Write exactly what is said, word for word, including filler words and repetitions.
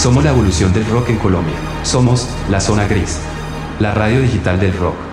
Somos la evolución del rock en Colombia. Somos La Zona Gris, la radio digital del rock.